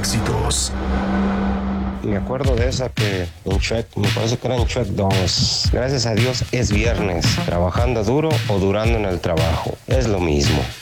éxitos. Me acuerdo de esa que en Shrek, me parece que era en Shrek 2. Gracias a Dios es viernes, trabajando duro o durando en el trabajo. Es lo mismo.